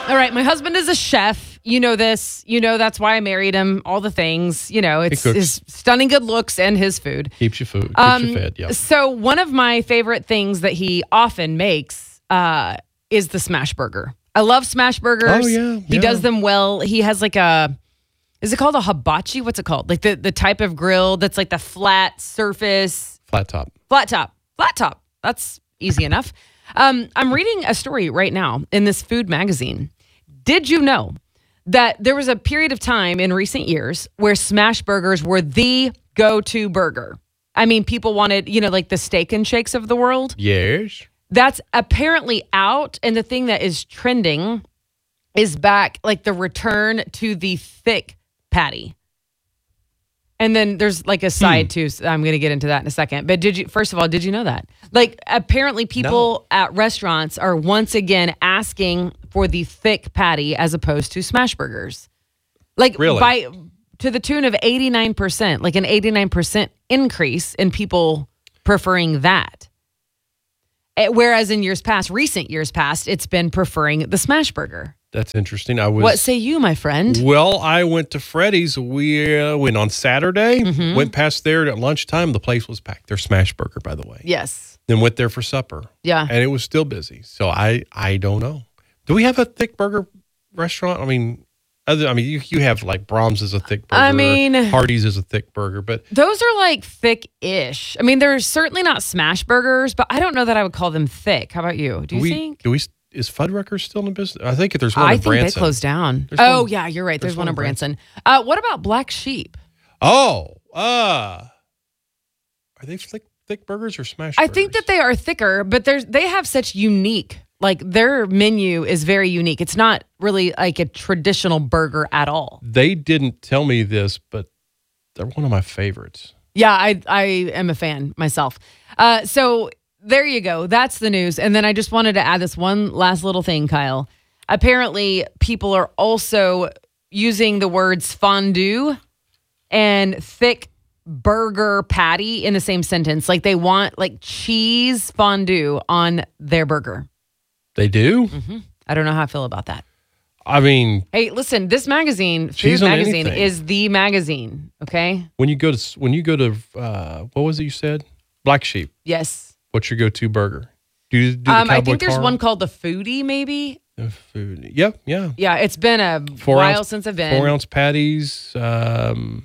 All right, my husband is a chef. You know this. You know that's why I married him. All the things. You know, it's his stunning good looks and his food. Keeps you fed, yeah. So one of my favorite things that he often makes is the smash burger. I love smash burgers. Oh, yeah. He does them well. He has like is it called a hibachi? What's it called? Like the type of grill that's like the flat surface. Flat top. That's easy enough. I'm reading a story right now in this food magazine. Did you know that there was a period of time in recent years where smash burgers were the go-to burger? I mean, people wanted, like the Steak and Shakes of the world. Yes. That's apparently out. And the thing that is trending is back, like the return to the thick patty. And then there's like a side too. So I'm going to get into that in a second. But first of all, did you know that? Like apparently people at restaurants are once again asking for the thick patty as opposed to smash burgers. Like really? To the tune of 89%, like an 89% increase in people preferring that. Whereas in recent years past, it's been preferring the smash burger. That's interesting. What say you, my friend? Well, I went to Freddy's. We went on Saturday. Went past there at lunchtime. The place was packed. Their smash burger, by the way. Yes. Then went there for supper. Yeah. And it was still busy. So I don't know. Do we have a thick burger restaurant? I mean, you have like Brahms is a thick burger. I mean, Hardee's is a thick burger, but those are like thick-ish. I mean, they're certainly not smash burgers, but I don't know that I would call them thick. How about you? Do you think? Is Fuddruckers still in business? I think there's one in Branson. I think they closed down. Yeah, you're right. There's one in Branson. What about Black Sheep? Oh, are they thick burgers or smash burgers? I think that they are thicker, but they have such unique, like their menu is very unique. It's not really like a traditional burger at all. They didn't tell me this, but they're one of my favorites. Yeah, I am a fan myself. So there you go. That's the news. And then I just wanted to add this one last little thing, Kyle. Apparently, people are also using the words fondue and thick burger patty in the same sentence. Like they want like cheese fondue on their burger. They do? Mm-hmm. I don't know how I feel about that. I mean, hey, listen, this magazine, Food Magazine, is the magazine. Okay. When you go to what was it you said? Black Sheep. Yes. What's your go-to burger? Do you do the Cowboy I think there's Carl? one called the Foodie, maybe. The Foodie. Yep. Yeah. Yeah. It's been a while since I've been. 4-ounce patties, caramelized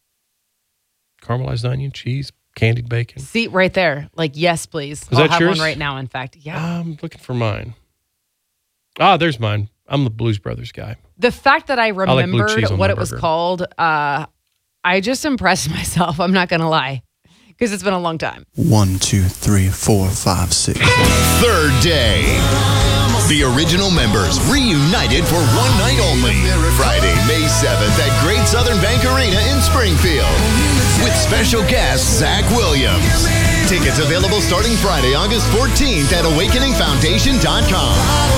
onion, cheese, candied bacon. See right there. Like, yes, please. I'll have yours? one right now. In fact, yeah. I'm looking for mine. There's mine. I'm the Blues Brothers guy. The fact that I remembered what it was burger. called, I just impressed myself. I'm not going to lie. Because it's been a long time. 1, 2, 3, 4, 5, 6. Third day. The original members reunited for one night only. Friday, May 7th at Great Southern Bank Arena in Springfield. With special guest Zach Williams. Tickets available starting Friday, August 14th at awakeningfoundation.com.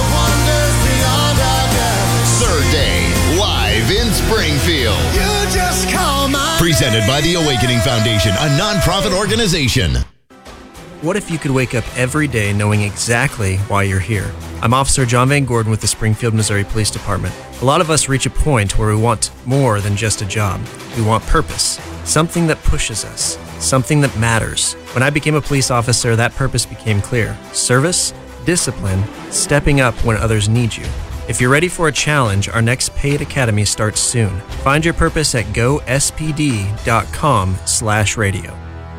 Third day, live in Springfield. Presented by the Awakening Foundation, a nonprofit organization. What if you could wake up every day knowing exactly why you're here? I'm Officer John Van Gordon with the Springfield, Missouri Police Department. A lot of us reach a point where we want more than just a job. We want purpose, something that pushes us, something that matters. When I became a police officer, that purpose became clear. Service, discipline, stepping up when others need you. If you're ready for a challenge, our next paid academy starts soon. Find your purpose at gospd.com/radio.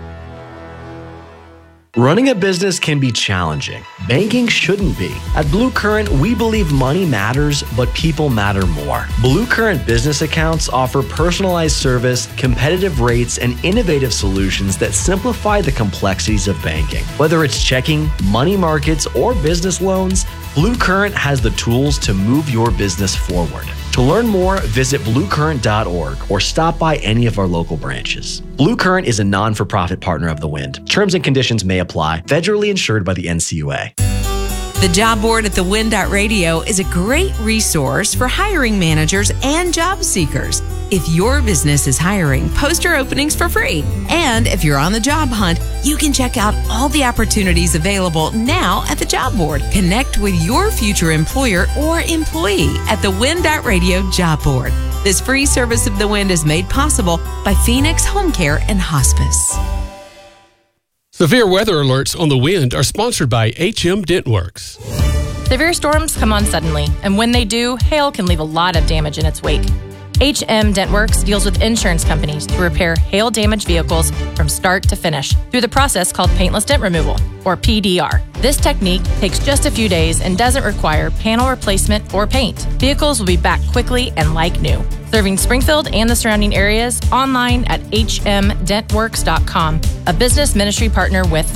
Running a business can be challenging. Banking shouldn't be. At Blue Current, we believe money matters, but people matter more. Blue Current business accounts offer personalized service, competitive rates, and innovative solutions that simplify the complexities of banking. Whether it's checking, money markets, or business loans, Blue Current has the tools to move your business forward. To learn more, visit bluecurrent.org or stop by any of our local branches. Blue Current is a non-for-profit partner of The Wind. Terms and conditions may apply. Federally insured by the NCUA. The job board at thewin.radio is a great resource for hiring managers and job seekers. If your business is hiring, post your openings for free. And if you're on the job hunt, you can check out all the opportunities available now at the job board. Connect with your future employer or employee at thewin.radio job board. This free service of The Wind is made possible by Phoenix Home Care and Hospice. Severe weather alerts on The Wind are sponsored by HM Dentworks. Severe storms come on suddenly, and when they do, hail can leave a lot of damage in its wake. HM Dentworks deals with insurance companies to repair hail-damaged vehicles from start to finish through the process called paintless dent removal, or PDR. This technique takes just a few days and doesn't require panel replacement or paint. Vehicles will be back quickly and like new. Serving Springfield and the surrounding areas, online at hmdentworks.com, a business ministry partner with